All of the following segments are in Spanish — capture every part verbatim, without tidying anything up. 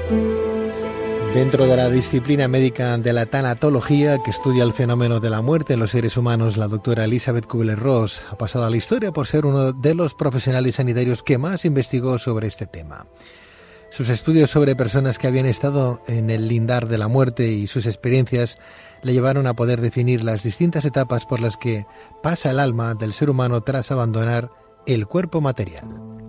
Dentro de la disciplina médica de la tanatología, que estudia el fenómeno de la muerte en los seres humanos, la doctora Elisabeth Kubler-Ross ha pasado a la historia por ser uno de los profesionales sanitarios que más investigó sobre este tema. Sus estudios sobre personas que habían estado en el lindar de la muerte y sus experiencias le llevaron a poder definir las distintas etapas por las que pasa el alma del ser humano tras abandonar el cuerpo material.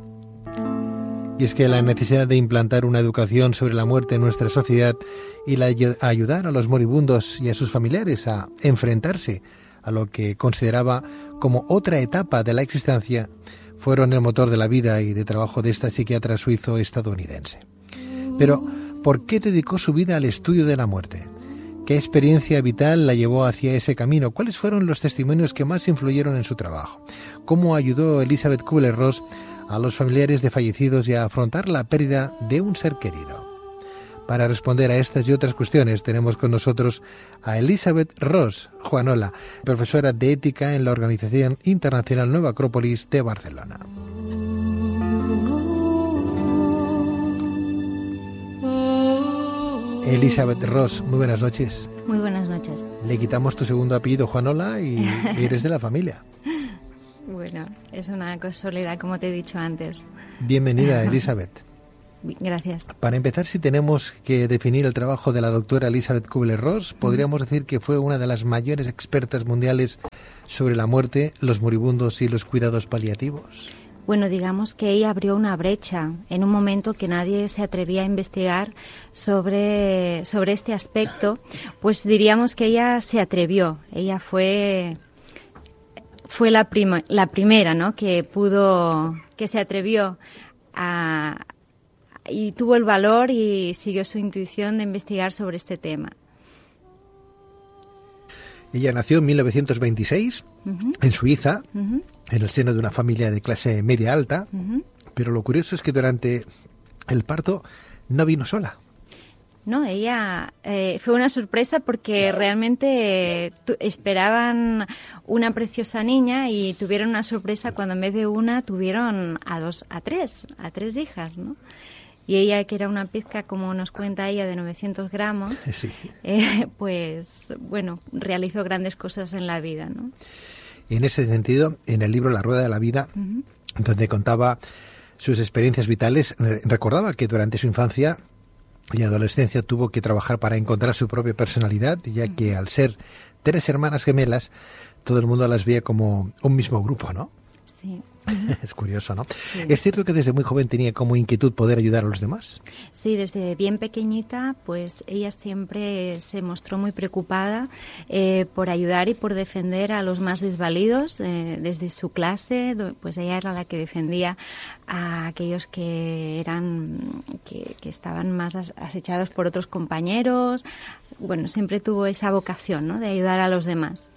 Y es que la necesidad de implantar una educación sobre la muerte en nuestra sociedad y la ayudar a los moribundos y a sus familiares a enfrentarse a lo que consideraba como otra etapa de la existencia fueron el motor de la vida y de trabajo de esta psiquiatra suizo-estadounidense. Pero, ¿por qué dedicó su vida al estudio de la muerte? ¿Qué experiencia vital la llevó hacia ese camino? ¿Cuáles fueron los testimonios que más influyeron en su trabajo? ¿Cómo ayudó Elisabeth Kubler-Ross a los familiares de fallecidos y a afrontar la pérdida de un ser querido? Para responder a estas y otras cuestiones tenemos con nosotros a Elisabeth Ross Juanola, profesora de ética en la Organización Internacional Nueva Acrópolis de Barcelona. Elisabeth Ross, muy buenas noches. Muy buenas noches. Le quitamos tu segundo apellido, Juanola, y eres de la familia. Bueno, es una casualidad, como te he dicho antes. Bienvenida, Elisabeth. Gracias. Para empezar, si tenemos que definir el trabajo de la doctora Elisabeth Kubler-Ross, podríamos decir que fue una de las mayores expertas mundiales sobre la muerte, los moribundos y los cuidados paliativos. Bueno, digamos que ella abrió una brecha en un momento que nadie se atrevía a investigar sobre, sobre este aspecto, pues diríamos que ella se atrevió. Ella fue... Fue la, prima, la primera, ¿no?, que pudo, que se atrevió a, y tuvo el valor y siguió su intuición de investigar sobre este tema. Ella nació en mil novecientos veintiséis, uh-huh. en Suiza, uh-huh. en el seno de una familia de clase media alta, uh-huh. pero lo curioso es que durante el parto no vino sola. No, ella eh, fue una sorpresa porque realmente eh, tu, esperaban una preciosa niña y tuvieron una sorpresa cuando en vez de una tuvieron a dos, a tres, a tres hijas, ¿no? Y ella, que era una pizca, como nos cuenta ella, de novecientos gramos, sí. eh, pues bueno, realizó grandes cosas en la vida, ¿no? Y en ese sentido, en el libro La Rueda de la Vida, uh-huh. donde contaba sus experiencias vitales, recordaba que durante su infancia y adolescencia tuvo que trabajar para encontrar su propia personalidad, ya que al ser tres hermanas gemelas, todo el mundo las veía como un mismo grupo, ¿no? Sí. Es curioso, ¿no? Sí. ¿Es cierto que desde muy joven tenía como inquietud poder ayudar a los demás? Sí, desde bien pequeñita, pues ella siempre se mostró muy preocupada eh, por ayudar y por defender a los más desvalidos. Eh, desde su clase, pues ella era la que defendía a aquellos que eran que, que estaban más acechados por otros compañeros. Bueno, siempre tuvo esa vocación, ¿no?, de ayudar a los demás.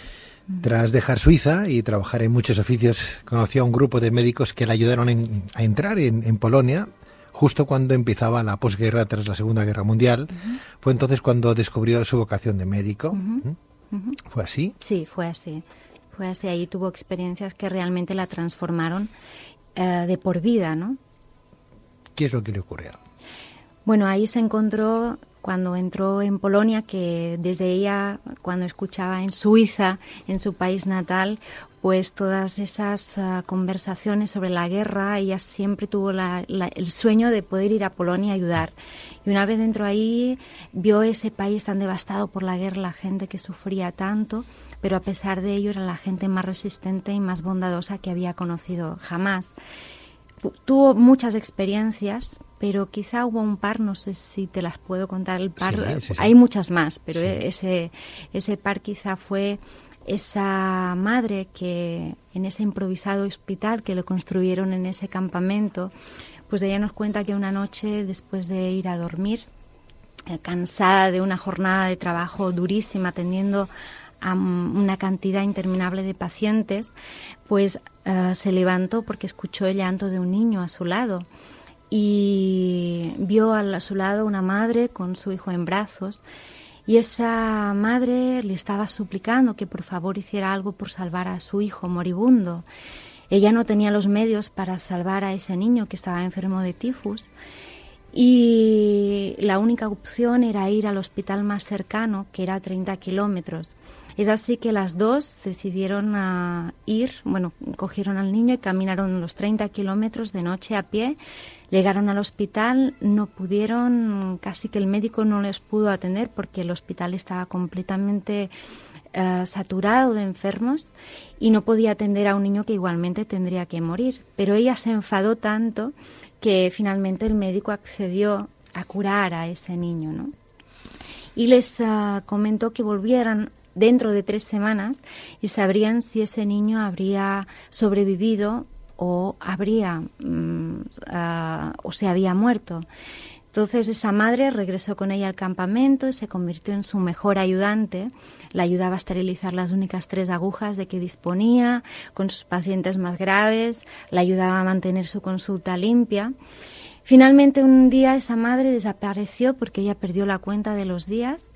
Tras dejar Suiza y trabajar en muchos oficios, conoció a un grupo de médicos que le ayudaron en, a entrar en, en Polonia, justo cuando empezaba la posguerra tras la Segunda Guerra Mundial. Uh-huh. Fue entonces cuando descubrió su vocación de médico. Uh-huh. Uh-huh. ¿Fue así? Sí, fue así. Fue así. Ahí tuvo experiencias que realmente la transformaron eh, de por vida, ¿no? ¿Qué es lo que le ocurrió? Bueno, ahí se encontró cuando entró en Polonia, que desde ella, cuando escuchaba en Suiza, en su país natal, pues todas esas uh, conversaciones sobre la guerra, ella siempre tuvo la, la, el sueño de poder ir a Polonia a ayudar. Y una vez dentro ahí, vio ese país tan devastado por la guerra, la gente que sufría tanto, pero a pesar de ello era la gente más resistente y más bondadosa que había conocido jamás. Tuvo muchas experiencias, pero quizá hubo un par, no sé si te las puedo contar, el par, sí, sí, sí. Hay muchas más, pero sí. ese, ese par quizá fue esa madre que en ese improvisado hospital que lo construyeron en ese campamento, pues ella nos cuenta que una noche, después de ir a dormir, eh, cansada de una jornada de trabajo durísima, atendiendo a una cantidad interminable de pacientes, pues uh, se levantó porque escuchó el llanto de un niño a su lado y vio a su lado una madre con su hijo en brazos, y esa madre le estaba suplicando que por favor hiciera algo por salvar a su hijo moribundo. Ella no tenía los medios para salvar a ese niño que estaba enfermo de tifus, y la única opción era ir al hospital más cercano, que era a treinta kilómetros. Es así que las dos decidieron uh, ir, bueno, cogieron al niño y caminaron los treinta kilómetros de noche a pie. Llegaron al hospital, no pudieron, casi que el médico no les pudo atender porque el hospital estaba completamente uh, saturado de enfermos y no podía atender a un niño que igualmente tendría que morir. Pero ella se enfadó tanto que finalmente el médico accedió a curar a ese niño, ¿no? Y les uh, comentó que volvieran dentro de tres semanas y sabrían si ese niño habría sobrevivido o habría um, uh, o se había muerto. Entonces esa madre regresó con ella al campamento y se convirtió en su mejor ayudante. La ayudaba a esterilizar las únicas tres agujas de que disponía con sus pacientes más graves, la ayudaba a mantener su consulta limpia. Finalmente un día esa madre desapareció porque ella perdió la cuenta de los días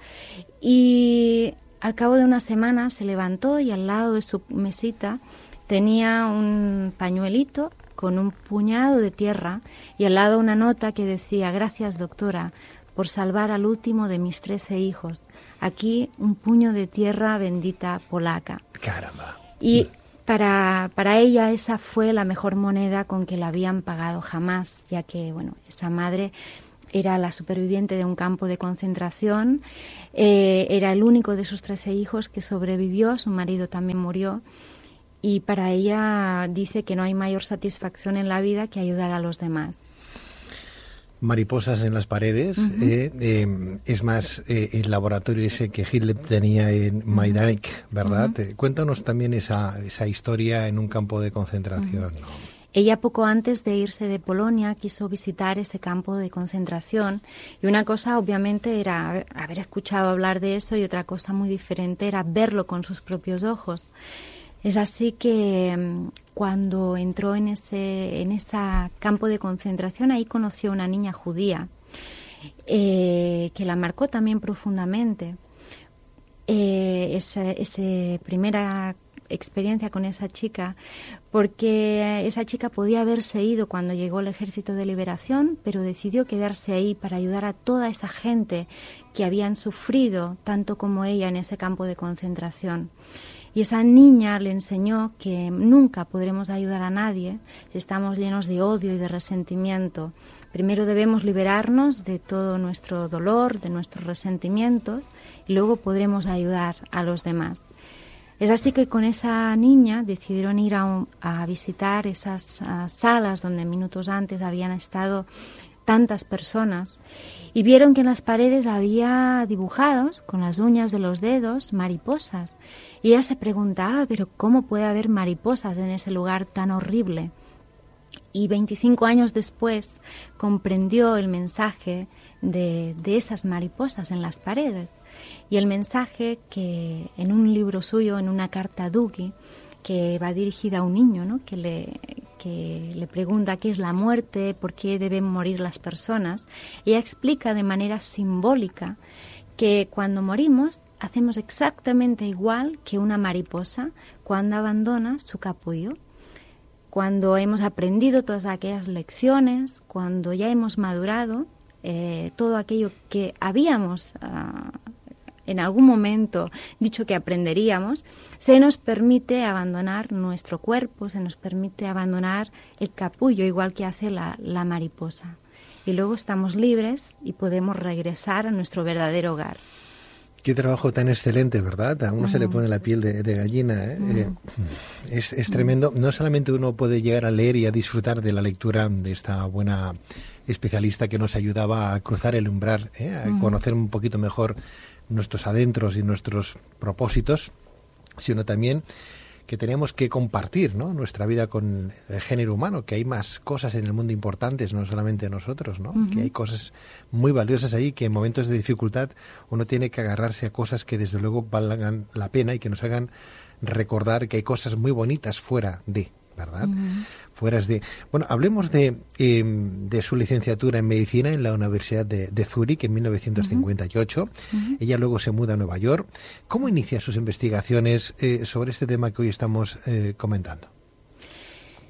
y al cabo de una semana se levantó y al lado de su mesita tenía un pañuelito con un puñado de tierra y al lado una nota que decía: gracias, doctora, por salvar al último de mis trece hijos. Aquí un puño de tierra bendita polaca. Caramba. Y para, para ella esa fue la mejor moneda con que la habían pagado jamás, ya que, bueno, esa madre era la superviviente de un campo de concentración, eh, era el único de sus trece hijos que sobrevivió, su marido también murió, y para ella dice que no hay mayor satisfacción en la vida que ayudar a los demás. Mariposas en las paredes, uh-huh. eh, eh, es más eh, el laboratorio ese que Hitler tenía en Majdanek, ¿verdad? Uh-huh. Eh, cuéntanos también esa, esa historia en un campo de concentración. Uh-huh. ¿no? Ella poco antes de irse de Polonia quiso visitar ese campo de concentración y una cosa obviamente era haber escuchado hablar de eso y otra cosa muy diferente era verlo con sus propios ojos. Es así que cuando entró en ese en ese campo de concentración ahí conoció a una niña judía eh, que la marcó también profundamente. Eh, esa, esa primera experiencia con esa chica, porque esa chica podía haberse ido cuando llegó el Ejército de Liberación, pero decidió quedarse ahí para ayudar a toda esa gente que habían sufrido tanto como ella en ese campo de concentración. Y esa niña le enseñó que nunca podremos ayudar a nadie si estamos llenos de odio y de resentimiento. Primero debemos liberarnos de todo nuestro dolor, de nuestros resentimientos, y luego podremos ayudar a los demás. Es así que con esa niña decidieron ir a, un, a visitar esas uh, salas donde minutos antes habían estado tantas personas y vieron que en las paredes había dibujados con las uñas de los dedos mariposas. Y ella se preguntaba, pero ¿cómo puede haber mariposas en ese lugar tan horrible? Y veinticinco años después comprendió el mensaje de, de esas mariposas en las paredes. Y el mensaje que en un libro suyo, en una carta a Dougie, que va dirigida a un niño, ¿no? que, le, que le pregunta qué es la muerte, por qué deben morir las personas, ella explica de manera simbólica que cuando morimos hacemos exactamente igual que una mariposa cuando abandona su capullo. Cuando hemos aprendido todas aquellas lecciones, cuando ya hemos madurado, eh, todo aquello que habíamos uh, en algún momento dicho que aprenderíamos, se nos permite abandonar nuestro cuerpo, se nos permite abandonar el capullo, igual que hace la, la mariposa. Y luego estamos libres y podemos regresar a nuestro verdadero hogar. Qué trabajo tan excelente, ¿verdad? A uno uh-huh. se le pone la piel de, de gallina. ¿eh? Uh-huh. Eh, es, es tremendo. No solamente uno puede llegar a leer y a disfrutar de la lectura de esta buena especialista que nos ayudaba a cruzar el umbral, ¿eh? a uh-huh. conocer un poquito mejor nuestros adentros y nuestros propósitos, sino también que tenemos que compartir, ¿no? nuestra vida con el género humano, que hay más cosas en el mundo importantes, no solamente nosotros, ¿no? Uh-huh. que hay cosas muy valiosas ahí, que en momentos de dificultad uno tiene que agarrarse a cosas que desde luego valgan la pena y que nos hagan recordar que hay cosas muy bonitas fuera de, ¿verdad? Uh-huh. Fuera de... Bueno, hablemos de, eh, de su licenciatura en Medicina en la Universidad de, de Zúrich en mil novecientos cincuenta y ocho. Uh-huh. Ella luego se muda a Nueva York. ¿Cómo inicia sus investigaciones eh, sobre este tema que hoy estamos eh, comentando?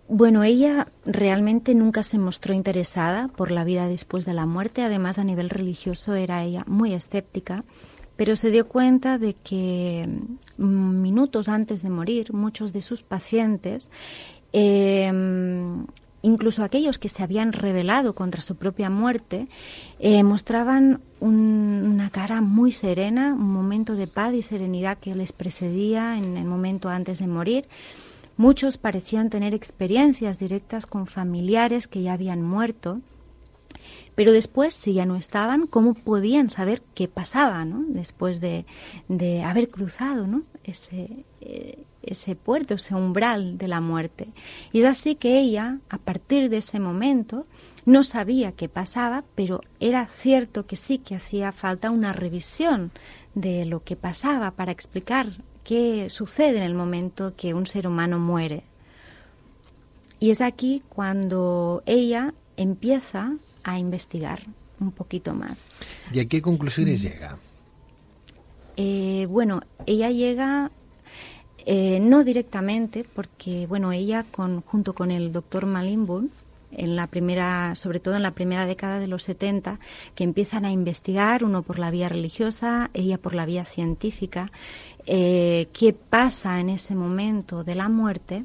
Bueno, ella realmente nunca se mostró interesada por la vida después de la muerte. Además, a nivel religioso era ella muy escéptica, pero se dio cuenta de que minutos antes de morir, muchos de sus pacientes, eh, incluso aquellos que se habían rebelado contra su propia muerte, eh, mostraban un, una cara muy serena, un momento de paz y serenidad que les precedía en el momento antes de morir. Muchos parecían tener experiencias directas con familiares que ya habían muerto, pero después, si ya no estaban, ¿cómo podían saber qué pasaba, ¿no? Después de, de haber cruzado, ¿no? ese, eh, ese puerto, ese umbral de la muerte? Y es así que ella, a partir de ese momento, no sabía qué pasaba, pero era cierto que sí que hacía falta una revisión de lo que pasaba para explicar qué sucede en el momento que un ser humano muere. Y es aquí cuando ella empieza a investigar un poquito más. ¿Y a qué conclusiones mm. llega? Eh, bueno, ella llega eh, no directamente, porque bueno, ella con, junto con el doctor Malin-Bull, en la primera, sobre todo en la primera década de los setenta, que empiezan a investigar, uno por la vía religiosa, ella por la vía científica, eh, qué pasa en ese momento de la muerte,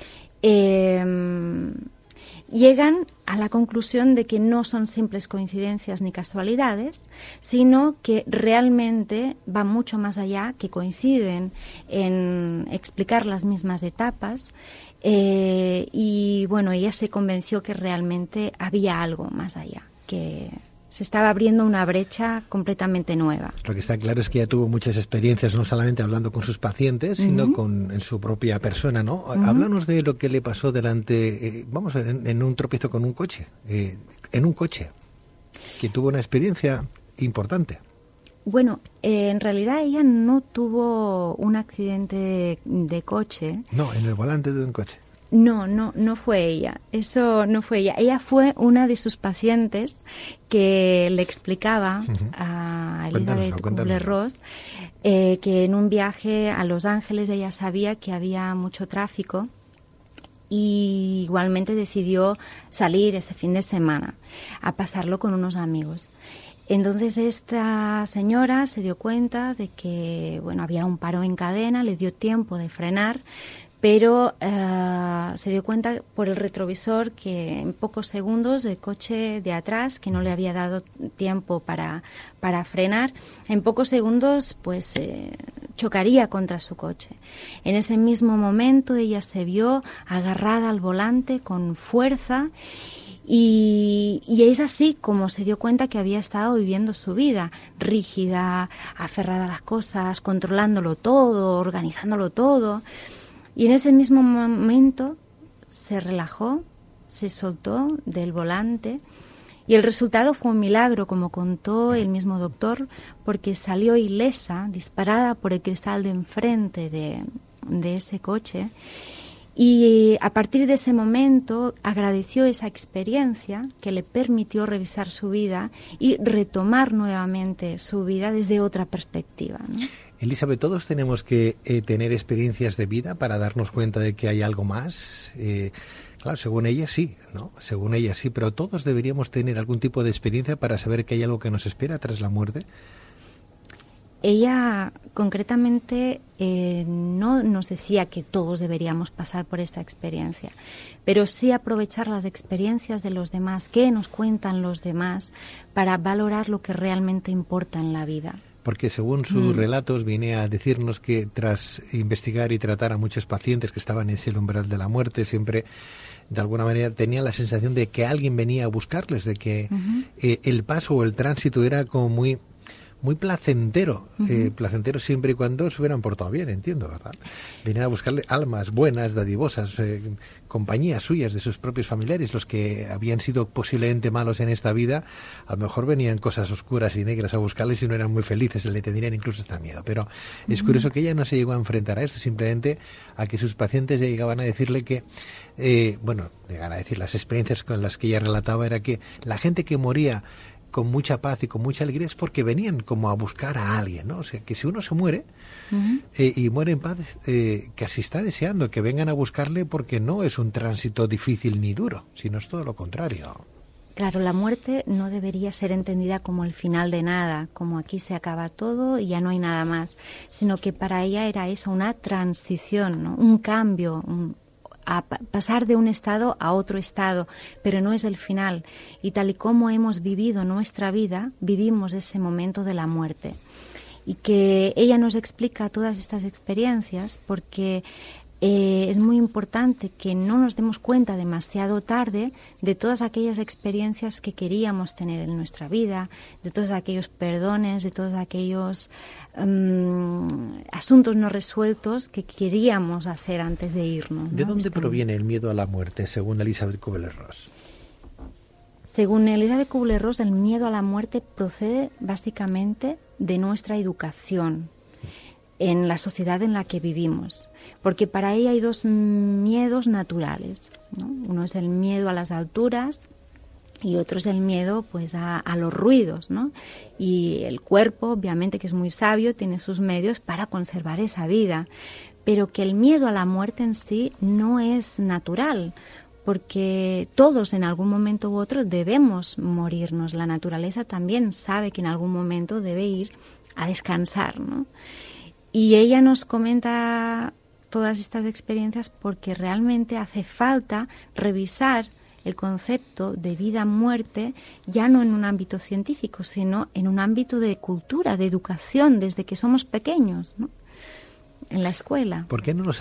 eh, llegan a la conclusión de que no son simples coincidencias ni casualidades, sino que realmente va mucho más allá, que coinciden en explicar las mismas etapas. Eh, y bueno, ella se convenció que realmente había algo más allá, que se estaba abriendo una brecha completamente nueva. Lo que está claro es que ella tuvo muchas experiencias, no solamente hablando con sus pacientes, sino uh-huh. con en su propia persona, ¿no? Uh-huh. Háblanos de lo que le pasó delante, eh, vamos, en, en un tropiezo con un coche, eh, en un coche, que tuvo una experiencia importante. Bueno, eh, en realidad ella no tuvo un accidente de, de coche. No, en el volante de un coche. No, no, no fue ella. Eso no fue ella. Ella fue una de sus pacientes que le explicaba uh-huh. a Elizabeth Kubler-Ross eh, que en un viaje a Los Ángeles ella sabía que había mucho tráfico y igualmente decidió salir ese fin de semana a pasarlo con unos amigos. Entonces esta señora se dio cuenta de que bueno, había un paro en cadena, le dio tiempo de frenar, pero uh, se dio cuenta por el retrovisor que en pocos segundos el coche de atrás, que no le había dado tiempo para, para frenar, en pocos segundos pues eh, chocaría contra su coche. En ese mismo momento ella se vio agarrada al volante con fuerza. Y, y es así como se dio cuenta que había estado viviendo su vida, rígida, aferrada a las cosas, controlándolo todo, organizándolo todo. Y en ese mismo momento se relajó, se soltó del volante y el resultado fue un milagro, como contó el mismo doctor, porque salió ilesa, disparada por el cristal de enfrente de, de ese coche. Y a partir de ese momento agradeció esa experiencia que le permitió revisar su vida y retomar nuevamente su vida desde otra perspectiva, ¿no? Elizabeth, todos tenemos que eh, tener experiencias de vida para darnos cuenta de que hay algo más. Eh, claro, según ella sí, ¿no? Según ella sí, pero todos deberíamos tener algún tipo de experiencia para saber que hay algo que nos espera tras la muerte. Ella concretamente eh, no nos decía que todos deberíamos pasar por esta experiencia, pero sí aprovechar las experiencias de los demás, qué nos cuentan los demás, para valorar lo que realmente importa en la vida. Porque según sus mm. relatos viene a decirnos que tras investigar y tratar a muchos pacientes que estaban en ese umbral de la muerte, siempre de alguna manera tenían la sensación de que alguien venía a buscarles, de que uh-huh. eh, el paso o el tránsito era como muy... muy placentero, uh-huh. eh, placentero siempre y cuando se hubieran portado bien, entiendo, ¿verdad? Venían a buscarle almas buenas, dadivosas, eh, compañías suyas, de sus propios familiares, los que habían sido posiblemente malos en esta vida, a lo mejor venían cosas oscuras y negras a buscarles y no eran muy felices, le tendrían incluso hasta miedo. Pero uh-huh. es curioso que ella no se llegó a enfrentar a esto, simplemente a que sus pacientes llegaban a decirle que, eh, bueno, llegaban a decir, las experiencias con las que ella relataba era que la gente que moría con mucha paz y con mucha alegría es porque venían como a buscar a alguien, ¿no? O sea, que si uno se muere uh-huh. eh, y muere en paz, eh, casi está deseando que vengan a buscarle porque no es un tránsito difícil ni duro, sino es todo lo contrario. Claro, la muerte no debería ser entendida como el final de nada, como aquí se acaba todo y ya no hay nada más, sino que para ella era eso, una transición, ¿no? Un cambio, un, a pa- pasar de un estado a otro estado, pero no es el final. Y tal y como hemos vivido nuestra vida, vivimos ese momento de la muerte. Y que ella nos explica todas estas experiencias porque Eh, es muy importante que no nos demos cuenta demasiado tarde de todas aquellas experiencias que queríamos tener en nuestra vida, de todos aquellos perdones, de todos aquellos um, asuntos no resueltos que queríamos hacer antes de irnos, ¿no? ¿De dónde Este... proviene el miedo a la muerte, según Elisabeth Kubler-Ross? Según Elisabeth Kubler-Ross, el miedo a la muerte procede básicamente de nuestra educación en la sociedad en la que vivimos, porque para ella hay dos miedos naturales, ¿no? Uno es el miedo a las alturas y otro es el miedo pues a, a los ruidos, ¿no? Y el cuerpo, obviamente, que es muy sabio, tiene sus medios para conservar esa vida, pero que el miedo a la muerte en sí no es natural, porque todos en algún momento u otro debemos morirnos. La naturaleza también sabe que en algún momento debe ir a descansar, ¿no? Y ella nos comenta todas estas experiencias porque realmente hace falta revisar el concepto de vida-muerte ya no en un ámbito científico, sino en un ámbito de cultura, de educación, desde que somos pequeños, ¿no? En la escuela. ¿Por qué no nos